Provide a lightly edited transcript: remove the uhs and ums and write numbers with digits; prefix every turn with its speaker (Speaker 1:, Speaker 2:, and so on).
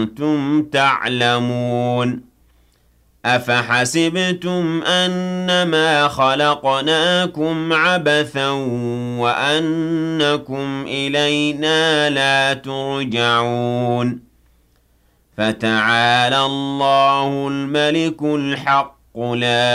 Speaker 1: كُنتُمْ تَعْلَمُونَ أَفَحَسِبْتُمْ أَنَّمَا خَلَقْنَاكُمْ عَبَثًا وَأَنَّكُمْ إِلَيْنَا لَا تُرْجَعُونَ فَتَعَالَى اللَّهُ الْمَلِكُ الْحَقُّ لا